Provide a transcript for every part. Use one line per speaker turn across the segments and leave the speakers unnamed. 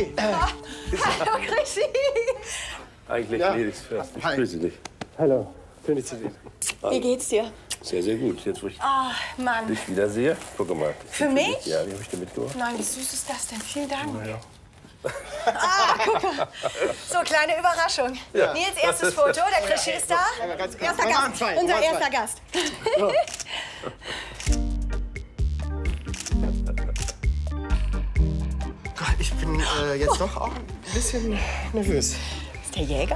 Krischi!
Hallo, Krischi!
Eigentlich Felix Fürst. Ich grüße dich.
Hallo, schön dich zu sehen.
Wie geht's dir?
Sehr, sehr gut. Jetzt, wo ich
Oh, Mann.
dich wiedersehe, guck mal.
Für mich?
Dich. Ja, die habe ich dir mitgebracht.
Nein, wie süß ist das denn? Vielen Dank.
Ja.
Guck mal. So, kleine Überraschung.
Ja.
Nils, erstes Foto. Der Krischi ist da. Erster Gast. Unser erster Gast.
Ich bin jetzt doch auch ein bisschen nervös.
Ist der Jäger?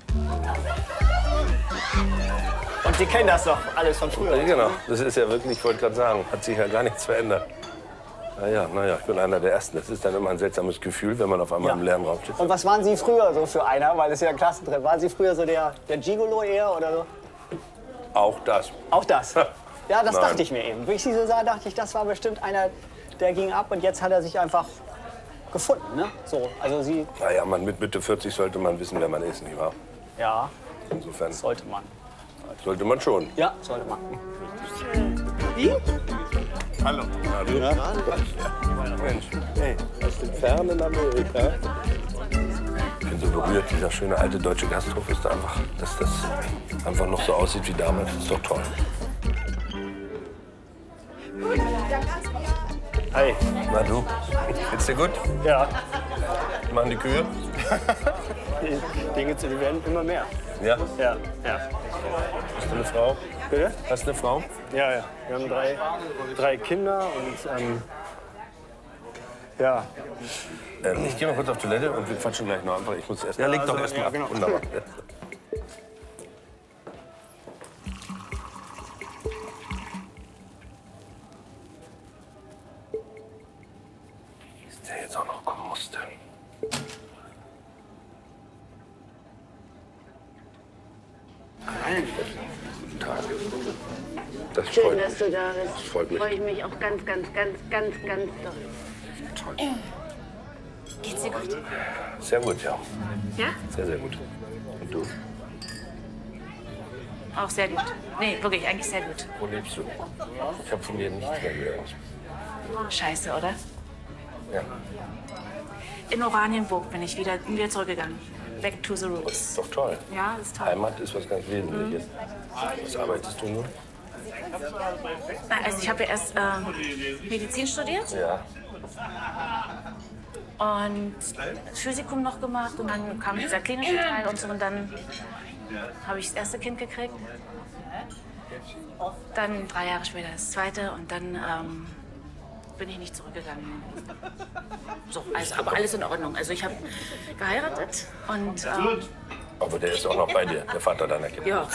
Und Sie kennen das doch alles von früher.
Ja, genau. Das ist ja wirklich, ich wollte gerade sagen, hat sich ja gar nichts verändert. Naja, ich bin einer der Ersten. Das ist dann immer ein seltsames Gefühl, wenn man auf einmal im leeren Raum steht.
Und was waren Sie früher so für einer? Weil das ist ja Klassentreffen. Waren Sie früher so der Gigolo eher oder so?
Auch das.
Auch das? Ja, das
Nein.
dachte ich mir eben. Wie ich Sie so sah, dachte ich, das war bestimmt einer, der ging ab und jetzt hat er sich einfach gefunden, ne? So, also Sie...
Naja, man mit Mitte 40 sollte man wissen, wer man ist, nicht wahr?
Ja,
Insofern
sollte man.
sollte man schon.
Ja, sollte man.
Wie?
Hallo. Na, du? Ja? Mensch, hey, aus dem fernen Amerika. Ich bin so berührt, dieser schöne alte deutsche Gasthof ist da einfach, dass das einfach noch so aussieht wie damals. Das ist doch toll.
Hi.
Na du, geht's dir gut?
Ja.
Machen die Kühe?
Die Dinge, die werden immer mehr.
Ja.
Ja.
Hast du eine Frau?
Bitte?
Hast du eine Frau?
Ja. Wir haben drei Kinder und ja.
Ich gehe mal kurz auf Toilette und wir quatschen gleich noch einfach. Ich muss erst. Ja, leg doch erst mal ab.
genau.
Wunderbar. Ist der jetzt auch noch kommen musste? Guten Tag. Das
Schön,
freut
dass
mich.
du da
Das
bist.
freut mich.
Freue ich mich auch ganz doll.
Toll.
Geht's dir gut?
Sehr gut, ja.
Ja?
Sehr, sehr gut. Und du?
Auch sehr gut. Nee, wirklich, eigentlich sehr gut.
Wo lebst du? Ich habe von dir nichts mehr gehört.
Scheiße, oder?
Ja.
In Oranienburg bin ich wieder zurückgegangen. Back to the
Das
roots.
ist doch toll.
Ja, das ist toll.
Heimat ist was ganz Wesentliches. Was arbeitest du nun?
Na, also ich habe ja erst Medizin studiert
Ja.
und Physikum noch gemacht und dann kam dieser klinische Teil und so und dann habe ich das erste Kind gekriegt. Dann 3 Jahre später das zweite und dann bin ich nicht zurückgegangen. So, also, aber alles in Ordnung. Also ich habe geheiratet und
Aber der ist auch noch bei dir, der Vater deiner Kinder.
ja.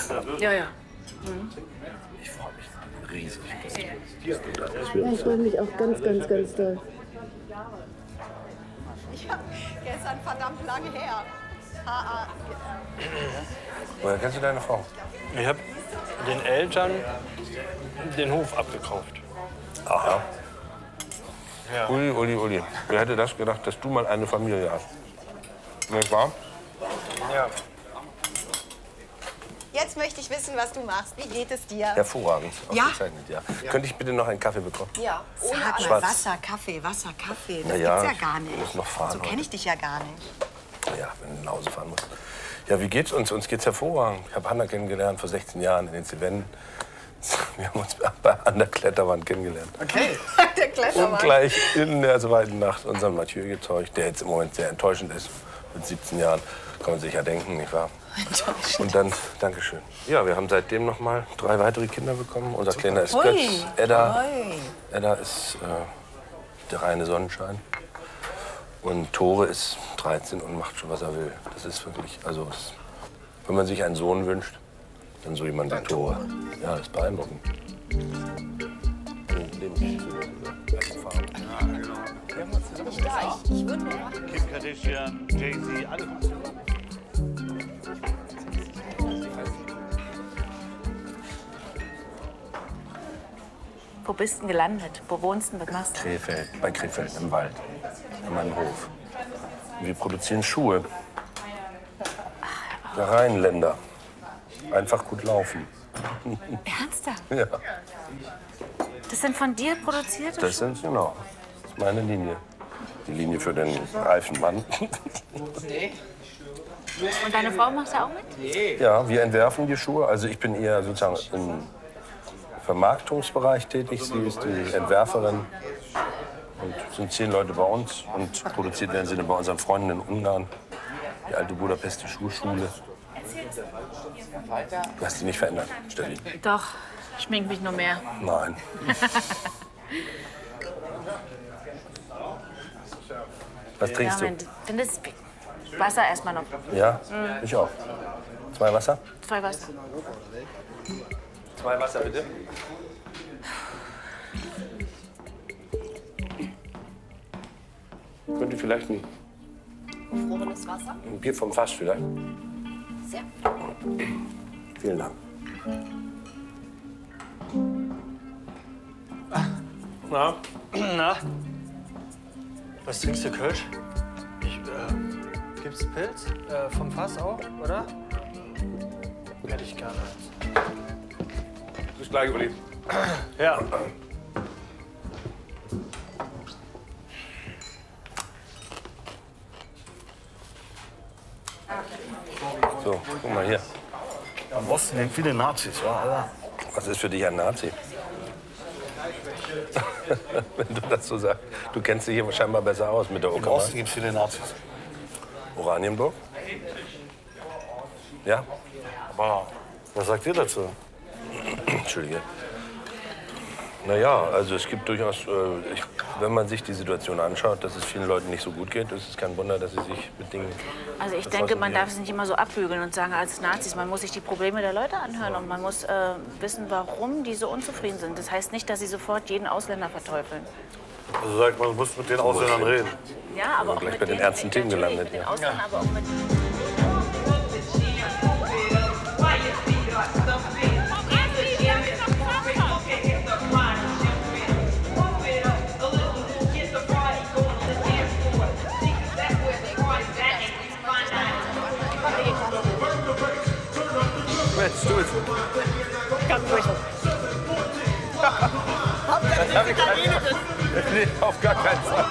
Ich freue mich riesig.
Ja, ich freue mich auch ganz doll.
Ja, gestern verdammt lange her.
Woher kennst du deine Frau?
Ich habe den Eltern den Hof abgekauft.
Aha.
Ja.
Uli. Wer hätte das gedacht, dass du mal eine Familie hast? Nicht wahr?
Ja.
Jetzt möchte ich wissen, was du machst. Wie geht es dir?
Hervorragend.
Ja?
Ausgezeichnet, ja. Könnte ich bitte noch einen Kaffee bekommen?
Ja, ohne
Schwarz.
Wasser, Kaffee. Das
Na ja,
gibt's ja gar
ich
nicht.
muss noch fahren
So kenne ich dich ja gar nicht.
Ja, wenn du nach Hause fahren musst. Ja, wie geht's uns? Uns geht's hervorragend. Ich habe Hanna kennengelernt vor 16 Jahren in den Cevennen. Wir haben uns an der Kletterwand kennengelernt.
Okay.
Der Klettermann.
Und gleich in der zweiten Nacht unseren Mathieu gezeugt, der jetzt im Moment sehr enttäuschend ist. Mit 17 Jahren, kann man sich ja denken, nicht wahr? Und dann, Dankeschön. Ja, wir haben seitdem noch mal 3 weitere Kinder bekommen. Unser Kleiner ist Götz. Edda ist der reine Sonnenschein. Und Tore ist 13 und macht schon, was er will. Das ist wirklich, also, wenn man sich einen Sohn wünscht, dann so jemand wie Tore. Ja, das ist beeindruckend.
Kim Kardashian, Jay-Z, alle.
Wo bist du denn gelandet? Wo wohnst du? Was machst du?
Krefeld, bei Krefeld im Wald, in meinem Hof. Wir produzieren Schuhe. Der Rheinländer. Einfach gut laufen.
Ernsthaft?
Ja,
Das sind von dir produzierte
das sind, genau. Das ist meine Linie. die Linie für den reifen Mann.
Und deine Frau macht ja auch mit?
Ja, wir entwerfen die Schuhe. Also ich bin eher sozusagen im Vermarktungsbereich tätig. Sie ist die Entwerferin. Und es sind 10 Leute bei uns. Und produziert werden sie dann bei unseren Freunden in Ungarn. Die alte Budapester Schuhschule. Du hast sie nicht verändert, Steffi.
Doch, schmink mich nur mehr.
Nein. Was trinkst du?
Dann ist Wasser erstmal noch.
Ja, ich auch. 2 Wasser?
2 Wasser.
2 Wasser, bitte. Könnte vielleicht ein
Gefrorenes Wasser?
Bier vom Fass vielleicht?
Sehr.
Vielen Dank.
Na? Was trinkst du, Kölsch? Gibt's Pilz? Vom Fass auch, oder? Hätte ich gerne.
Bis gleich, Uli.
Ja.
So, guck mal hier.
Am Osten sind viele Nazis, ja.
Was ist für dich ein Nazi? Wenn du das so sagst. Du kennst dich hier scheinbar besser aus mit der
Im
Uckermark.
Osten gibt es viele Nazis.
Oranienburg? Ja?
Aber was sagt ihr dazu?
Entschuldige. Naja, also es gibt durchaus, wenn man sich die Situation anschaut, dass es vielen Leuten nicht so gut geht, ist es kein Wunder, dass sie sich mit Dingen
Also ich denke, man darf es nicht immer so abbügeln und sagen, als Nazis, man muss sich die Probleme der Leute anhören und man muss wissen, warum die so unzufrieden sind. Das heißt nicht, dass sie sofort jeden Ausländer verteufeln.
Also sagt man, muss mit den Ausländern reden.
Ja, aber auch
gleich
mit
bei den ernsten Themen
natürlich
gelandet,
mit den
ja.
Ausländern, aber auch mit...
Mensch, du bist...
Ganz ruhig.
Nee, auf gar keinen Fall.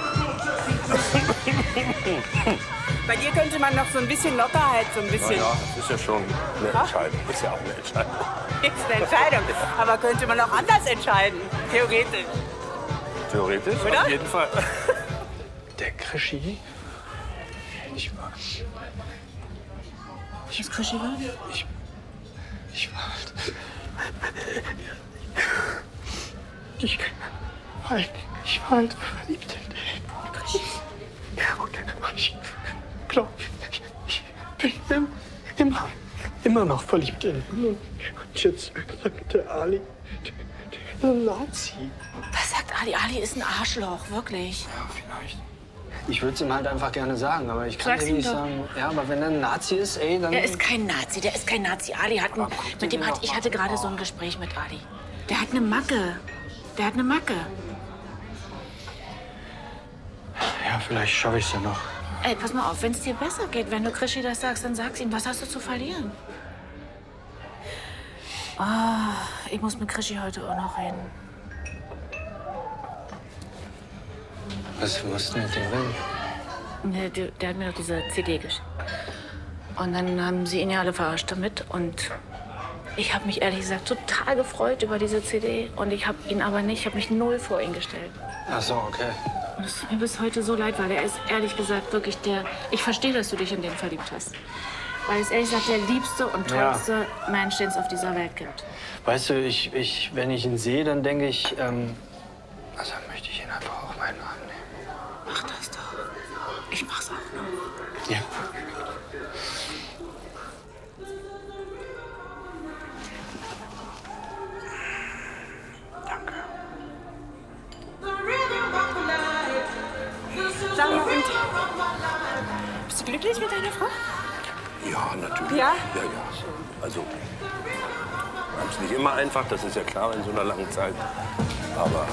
Bei dir könnte man noch so ein bisschen Lockerheit, so ein bisschen.
Ja, das ist ja schon eine Entscheidung. Ist ja auch eine Entscheidung.
Ist eine Entscheidung. Aber könnte man auch anders entscheiden, theoretisch.
Theoretisch?
Oder?
Auf jeden Fall.
Der Krischi? Ich war...
Was Krischi war?
Ich war halt verliebt in den Krischi. Ja, und ich glaube, ich bin immer noch verliebt in ihn. Und jetzt sagt der Ali, der Nazi.
Was sagt Ali? Ali ist ein Arschloch, wirklich.
Ja, vielleicht. Ich würde es ihm halt einfach gerne sagen, aber ich kann
Sag's
dir
ihm
nicht
doch.
sagen. Ja, aber wenn er ein Nazi ist, ey, dann...
Der ist kein Nazi, der ist kein Nazi. Ali hat einen, mit dem hat, ich hatte gerade so ein Gespräch mit Ali. Der hat eine Macke. Der hat eine Macke.
Ja, vielleicht schaffe ich es ja noch.
Ey, pass mal auf, wenn es dir besser geht, wenn du Krischi das sagst, dann sag's ihm. Was hast du zu verlieren? Ah, ich muss mit Krischi heute auch noch reden.
Was musst du mit dem reden?
Der hat mir doch diese CD geschickt. Und dann haben sie ihn ja alle verarscht damit. Und ich habe mich ehrlich gesagt total gefreut über diese CD. Und ich habe ihn aber nicht, ich habe mich null vor ihn gestellt.
Ach so, okay.
Und es tut mir bis heute so leid, weil er ist ehrlich gesagt wirklich der... Ich verstehe, dass du dich in den verliebt hast. Weil es ehrlich gesagt der liebste und tollste Mensch, den es auf dieser Welt gibt.
Weißt du, wenn ich ihn sehe, dann denke ich, also möchte ich ihn einfach auch meinen Arm nehmen.
Mach das doch. Ich mach's auch noch.
Ja. Danke.
Sag mal, und bist du glücklich mit deiner Frau?
Ja, natürlich.
Ja?
Ja, ja. Also, wir haben es nicht immer einfach, das ist ja klar in so einer langen Zeit. Aber,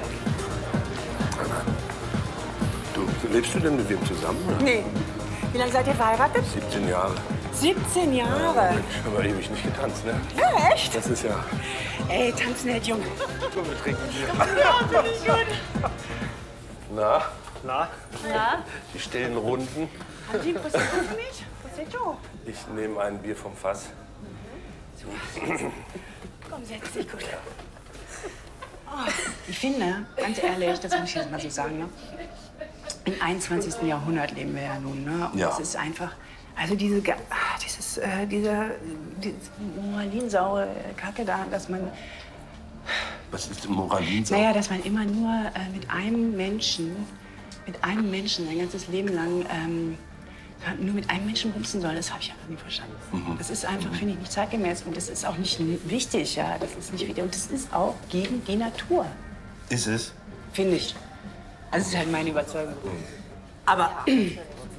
du, lebst du denn mit wem zusammen? Oder?
Nee. Wie lange seid ihr verheiratet?
17 Jahre.
17 Jahre.
Mensch, haben wir ewig nicht getanzt, ne?
Ja, echt?
Das ist ja...
Ey, tanzen hält Junge.
Komm, wir trinken Bier.
Ja, finde ich gut.
Na,
Na?
Na?
Die stillen Runden.
Angie, prosecco für mich? Prosecco?
Ich nehme ein Bier vom Fass.
Komm, setz dich, gut. Ich finde, ganz ehrlich, das muss ich jetzt mal so sagen, ne? Im 21. Jahrhundert leben wir ja nun, ne? Und
Ja.
es ist einfach, also diese moralinsaure Kacke da, dass man,
Was ist denn Moralinsau?
naja, dass man immer nur mit einem Menschen sein ganzes Leben lang nur mit einem Menschen bumsen soll, das habe ich einfach nie verstanden. Das ist einfach, finde ich, nicht zeitgemäß und das ist auch nicht wichtig, ja. Das ist nicht wichtig und das ist auch gegen die Natur,
Ist es?
finde ich. Also, das ist halt meine Überzeugung. Aber ich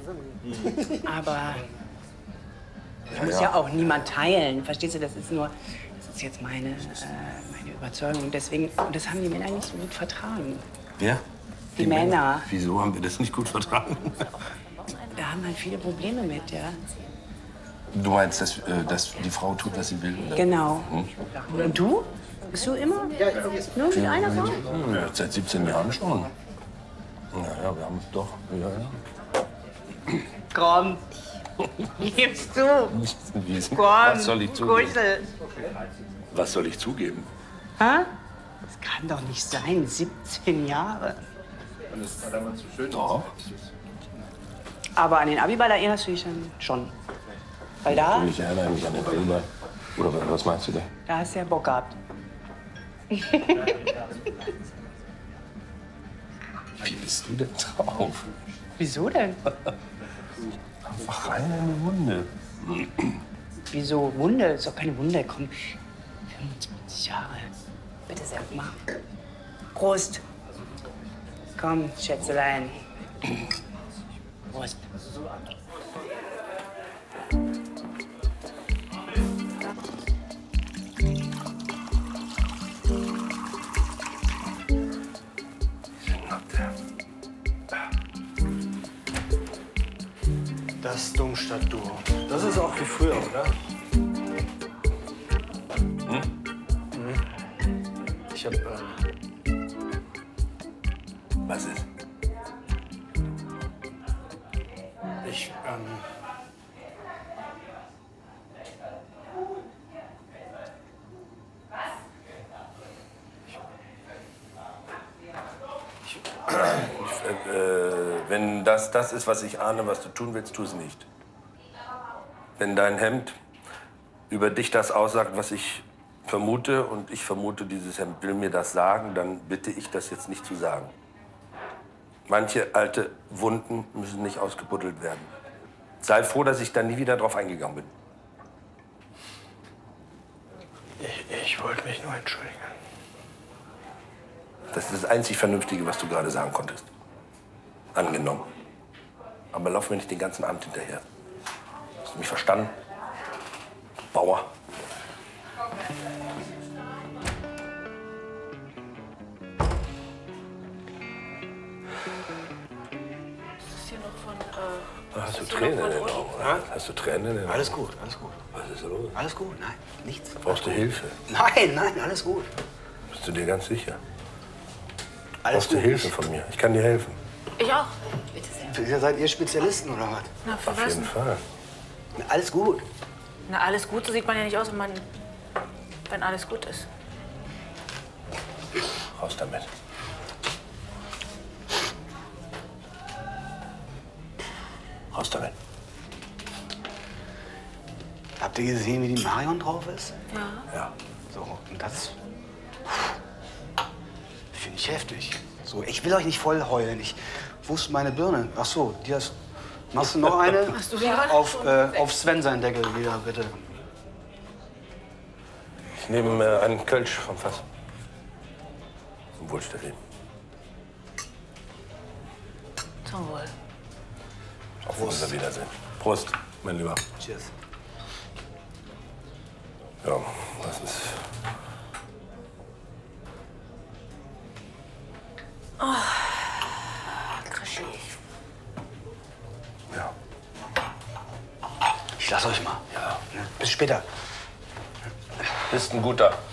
muss ja auch niemand teilen, verstehst du? Das ist jetzt meine Überzeugung. Deswegen, und das haben die Männer nicht so gut vertragen.
Wer?
Die Männer.
Wieso haben wir das nicht gut vertragen?
Da haben halt viele Probleme mit, ja.
Du meinst, dass die Frau tut, was sie will? Oder?
Genau. Und du? Bist du immer? Nur mit einer Frau?
Ja, seit 17 Jahren schon. Ja, wir haben es doch. Ja.
Komm. Gibst du?
Wiesen.
Komm.
Was soll ich zugeben?
Kuschel.
Was soll ich zugeben?
Hä? Das kann doch nicht sein. 17 Jahre.
Doch.
Aber an den Abiball erinnerst du dich dann schon. Weil da
Ich erinnere mich an den Abiball. Oder was meinst du denn?
hast du ja Bock gehabt.
Wie bist du denn drauf?
Wieso denn?
Einfach rein in die Wunde.
Wieso Wunde? Ist doch keine Wunde. Komm, 25 Jahre. Bitte sag mal. Prost. Komm, Schätzelein. Prost.
Das Domstadt-Duo. Das ist auch wie früher, oder? Ich hab,
Was ist? Wenn das ist, was ich ahne, was du tun willst, tu es nicht. Wenn dein Hemd über dich das aussagt, was ich vermute, und ich vermute, dieses Hemd will mir das sagen, dann bitte ich, das jetzt nicht zu sagen. Manche alte Wunden müssen nicht ausgebuddelt werden. Sei froh, dass ich da nie wieder drauf eingegangen bin.
ich wollte mich nur entschuldigen.
Das ist das einzig Vernünftige, was du gerade sagen konntest. Angenommen. Aber lauf mir nicht den ganzen Abend hinterher. Hast du mich verstanden? Bauer.
Ist hier noch von,
Hast du Tränen in den Augen? Hast du Tränen in den Augen?
Alles gut, alles gut.
Was ist los?
Alles gut, nein, nichts.
Brauchst du Hilfe?
Nein, nein, alles gut.
Bist du dir ganz sicher?
Alles
Brauchst du
gut.
Hilfe von mir? Ich kann dir helfen.
ich auch.
Seid ihr Spezialisten oder was?
Na, für
Auf
was
jeden
denn?
Fall.
Alles gut.
Na, alles gut, so sieht man ja nicht aus, wenn alles gut ist.
Raus damit. Raus damit.
Habt ihr gesehen, wie die Marion drauf ist?
Ja.
Ja.
So, und das finde ich heftig. So, ich will euch nicht voll heulen. Wo ist meine Birne? Ach so, die hast. Machst du noch eine?
Hast du schon?
Auf Sven sein Deckel wieder, bitte.
Ich nehme einen Kölsch vom Fass. Zum Wohl, Steffi.
Zum Wohl.
Auf unser Wiedersehen. Prost, mein Lieber.
Cheers.
Ja, das ist...
Krischi.
Ja.
Ich lass euch mal.
Ja.
Ne? Bis später.
Bist ein guter.